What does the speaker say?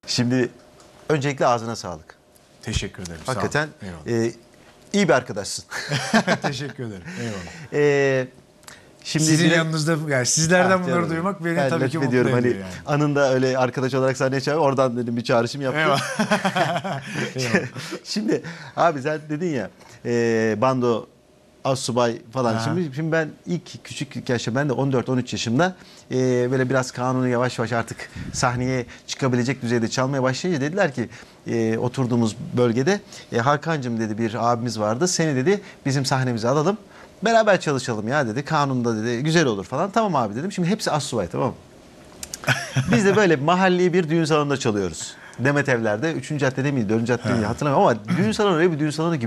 Şimdi öncelikle ağzına sağlık. Teşekkür ederim. Hakikaten sağ olun. Eyvallah. iyi bir arkadaşsın. Teşekkür ederim. Eyvallah. Şimdi Sizin yanınızda, yani sizlerden bunları canım, duymak beni ben tabii ki mutlu ediyorum. ediyor Hani yani. anında öyle arkadaş olarak sahneye çağırıyor. Oradan dedim bir çağrışım yaptım. Eyvallah. Eyvallah. Şimdi abi sen dedin ya bando astsubay falan. Aha. Şimdi ben ilk küçük yaşta, ben de 14-13 yaşımda böyle biraz kanunu yavaş yavaş artık sahneye çıkabilecek düzeyde çalmaya başlayınca dediler ki oturduğumuz bölgede Hakan'cığım dedi, bir abimiz vardı, seni dedi bizim sahnemize alalım. Beraber çalışalım ya dedi. Kanunda dedi güzel olur falan. Tamam abi dedim. Şimdi hepsi astsubay, tamam mı? Biz de böyle mahalli bir düğün salonunda çalıyoruz. Demet Evler'de 3. caddede miydi, 4. caddede miydi hatırlamıyorum ama düğün salonu öyle bir düğün salonu ki